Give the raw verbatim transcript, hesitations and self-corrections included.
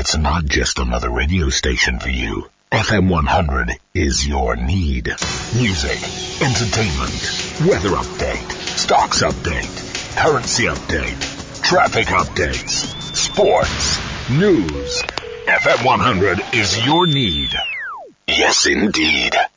it's not just another radio station for you. F M one hundred is your need. Music, entertainment, weather update, stocks update, currency update, traffic updates, sports, news. F M one hundred is your need. Yes, indeed.